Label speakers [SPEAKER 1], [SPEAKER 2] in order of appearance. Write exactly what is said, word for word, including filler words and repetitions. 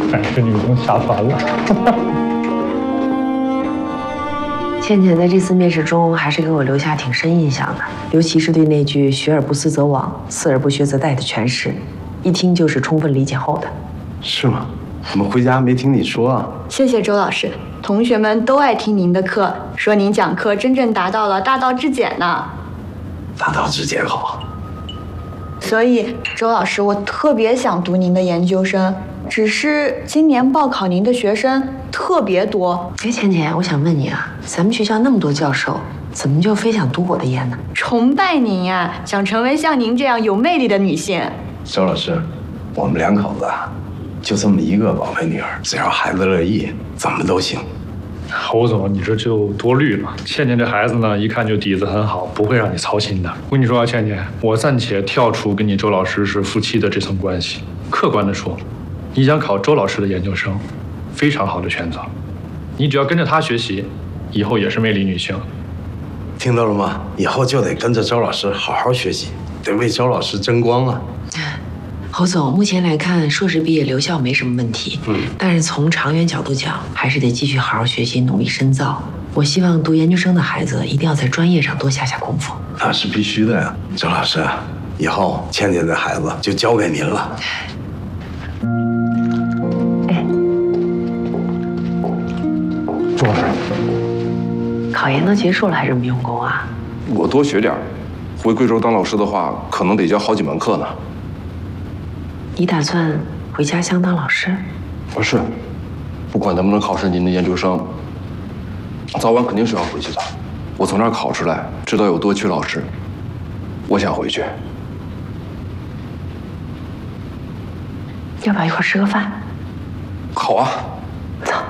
[SPEAKER 1] 反是女工下凡了。
[SPEAKER 2] 倩倩在这次面试中还是给我留下挺深印象的，尤其是对那句“学而不思则罔，思而不学则殆”的诠释，一听就是充分理解后的。
[SPEAKER 3] 是吗？我们回家没听你说啊。
[SPEAKER 4] 谢谢周老师，同学们都爱听您的课，说您讲课真正达到了大道至简呢。
[SPEAKER 3] 大道至简好。
[SPEAKER 4] 所以周老师，我特别想读您的研究生，只是今年报考您的学生特别多。
[SPEAKER 2] 哎，倩倩，我想问你啊，咱们学校那么多教授，怎么就非想读我的研呢？
[SPEAKER 4] 崇拜您呀，想成为像您这样有魅力的女性。
[SPEAKER 3] 周老师，我们两口子啊，就这么一个宝贝女儿，只要孩子乐意，怎么都行。
[SPEAKER 1] 侯总，你这就多虑了。倩倩这孩子呢，一看就底子很好，不会让你操心的。我跟你说啊，倩倩，我暂且跳出跟你周老师是夫妻的这层关系，客观的说，你想考周老师的研究生，非常好的选择。你只要跟着他学习，以后也是魅力女性。
[SPEAKER 3] 听到了吗？以后就得跟着周老师好好学习，得为周老师争光啊。
[SPEAKER 2] 侯总，目前来看，硕士毕业留校没什么问题。嗯，但是从长远角度讲，还是得继续好好学习，努力深造。我希望读研究生的孩子一定要在专业上多下下功夫。
[SPEAKER 3] 那是必须的呀，周老师，以后倩倩的孩子就交给您了。
[SPEAKER 2] 哎，
[SPEAKER 1] 周老师，
[SPEAKER 2] 考研都结束了，还这么用功啊？
[SPEAKER 5] 我多学点儿，回贵州当老师的话，可能得教好几门课呢。
[SPEAKER 2] 你打算回家乡当老师？
[SPEAKER 5] 不是，不管能不能考上您的研究生，早晚肯定是要回去的。我从这儿考出来，知道有多缺老师，我想回去。
[SPEAKER 2] 要不要一块吃个饭？
[SPEAKER 5] 好啊。